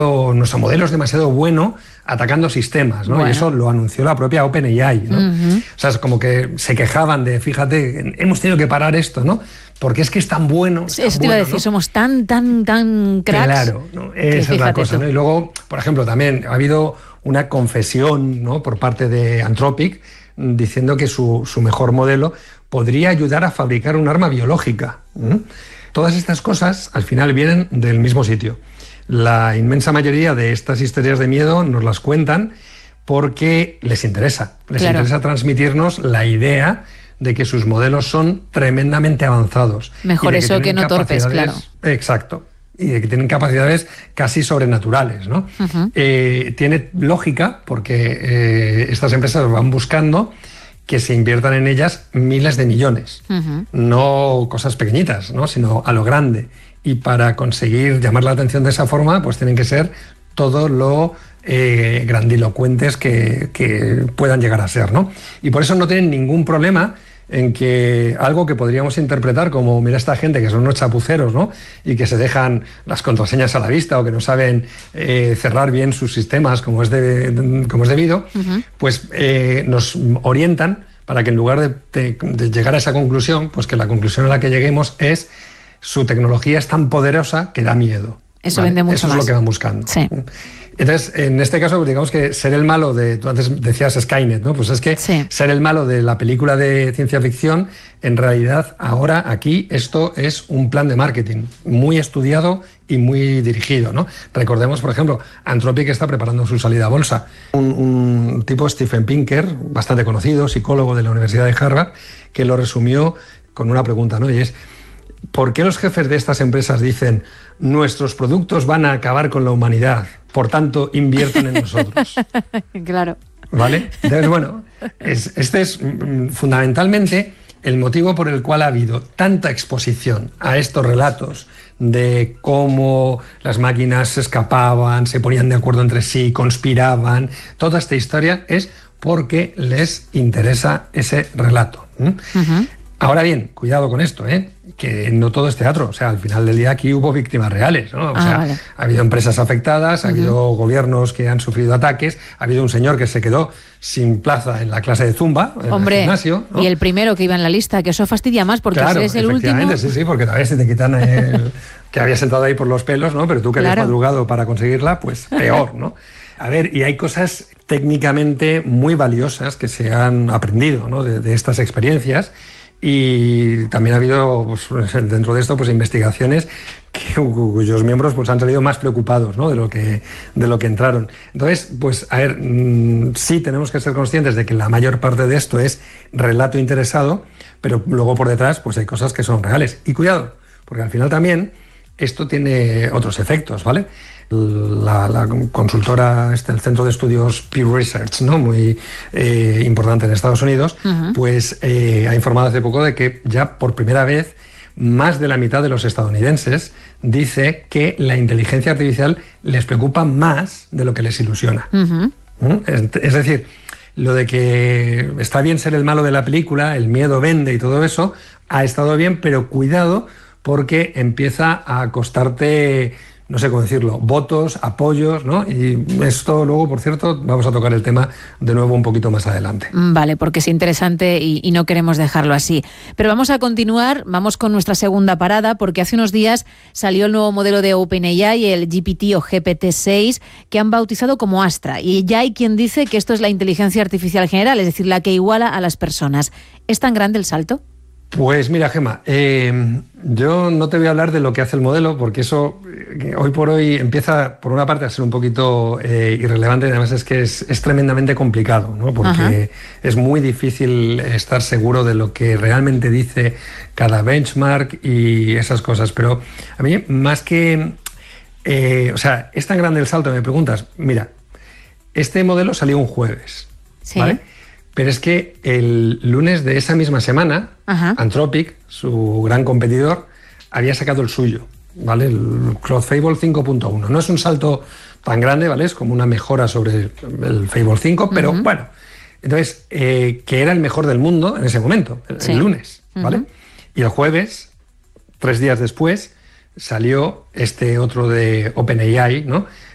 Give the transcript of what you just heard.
nuestro modelo es demasiado bueno atacando sistemas, ¿no? Bueno. Y eso lo anunció la propia OpenAI, ¿no? O sea, es como que se quejaban de, fíjate, hemos tenido que parar esto, ¿no? Porque es que es tan bueno. Eso te iba a decir, ¿no? somos tan cracks. Claro, ¿no? Esa es la cosa, ¿no? Y luego, por ejemplo, también ha habido una confesión, ¿no?, por parte de Anthropic diciendo que su mejor modelo podría ayudar a fabricar un arma biológica. Todas estas cosas al final vienen del mismo sitio. La inmensa mayoría de estas historias de miedo nos las cuentan porque les interesa. Les interesa transmitirnos la idea de que sus modelos son tremendamente avanzados. Mejor eso que no torpes, claro. Exacto. Y de que tienen capacidades casi sobrenaturales, ¿no? Tiene lógica porque estas empresas van buscando que se inviertan en ellas miles de millones. No cosas pequeñitas, ¿no?, sino a lo grande. Y para conseguir llamar la atención de esa forma, pues tienen que ser todo lo grandilocuentes que puedan llegar a ser, ¿no? Y por eso no tienen ningún problema en que algo que podríamos interpretar como, mira, esta gente que son unos chapuceros, ¿no?, y que se dejan las contraseñas a la vista o que no saben cerrar bien sus sistemas como es debido, pues nos orientan para que en lugar de llegar a esa conclusión, pues que la conclusión a la que lleguemos es: su tecnología es tan poderosa que da miedo. Eso vende mucho más. Eso es lo que van buscando. Sí. Entonces, en este caso, digamos que ser el malo de... Tú antes decías Skynet, ¿no? Pues es que ser el malo de la película de ciencia ficción, en realidad, ahora, aquí, esto es un plan de marketing muy estudiado y muy dirigido, ¿no? Recordemos, por ejemplo, Anthropic está preparando su salida a bolsa. Un tipo, Steven Pinker, bastante conocido, psicólogo de la Universidad de Harvard, que lo resumió con una pregunta, ¿no? Y es: ¿por qué los jefes de estas empresas dicen nuestros productos van a acabar con la humanidad, por tanto invierten en nosotros? Claro. ¿Vale? Entonces, bueno, este es fundamentalmente el motivo por el cual ha habido tanta exposición a estos relatos de cómo las máquinas se escapaban, se ponían de acuerdo entre sí, conspiraban. Toda esta historia es porque les interesa ese relato. Ahora bien, cuidado con esto, que no todo es teatro. O sea, al final del día aquí hubo víctimas reales, ¿no? Ha habido empresas afectadas, ha habido gobiernos que han sufrido ataques, ha habido un señor que se quedó sin plaza en la clase de Zumba, en el gimnasio, ¿no? Y el primero que iba en la lista, que eso fastidia más porque claro, si es el último... Sí, porque todavía se te quitan que habías sentado ahí por los pelos, ¿no? Pero tú que habías madrugado para conseguirla, pues peor, ¿no? A ver, y hay cosas técnicamente muy valiosas que se han aprendido, ¿no?, de estas experiencias. Y también ha habido, pues, dentro de esto, pues, investigaciones cuyos miembros, pues, han salido más preocupados, ¿no?, de lo que entraron. Entonces, pues, a ver, sí tenemos que ser conscientes de que la mayor parte de esto es relato interesado, pero luego por detrás, pues, hay cosas que son reales. Y cuidado, porque al final también esto tiene otros efectos, ¿vale? La consultora, el Centro de Estudios Pew Research, ¿no?, muy importante en Estados Unidos, pues ha informado hace poco de que ya por primera vez más de la mitad de los estadounidenses dice que la inteligencia artificial les preocupa más de lo que les ilusiona. Es decir, lo de que está bien ser el malo de la película, el miedo vende y todo eso, ha estado bien, pero cuidado, porque empieza a costarte, no sé cómo decirlo, votos, apoyos, ¿no? Y esto luego, por cierto, vamos a tocar el tema de nuevo un poquito más adelante. Vale, porque es interesante y no queremos dejarlo así. Pero vamos a continuar, vamos con nuestra segunda parada, porque hace unos días salió el nuevo modelo de OpenAI, el GPT o GPT-6, que han bautizado como Astra. Y ya hay quien dice que esto es la inteligencia artificial general, es decir, la que iguala a las personas. ¿Es tan grande el salto? Pues mira, Gemma, yo no te voy a hablar de lo que hace el modelo, porque eso hoy por hoy empieza, por una parte, a ser un poquito irrelevante, y además es que es tremendamente complicado, ¿no? Porque es muy difícil estar seguro de lo que realmente dice cada benchmark y esas cosas. Pero a mí, más que... o sea, ¿es tan grande el salto? Me preguntas. Mira, este modelo salió un jueves, ¿vale? Pero es que el lunes de esa misma semana, Anthropic, su gran competidor, había sacado el suyo, ¿vale? El Claude Fable 5.1. No es un salto tan grande, ¿vale? Es como una mejora sobre el Fable 5, pero bueno. Entonces, que era el mejor del mundo en ese momento, el lunes, ¿vale? Y el jueves, 3 días después, salió este otro de OpenAI, ¿no?,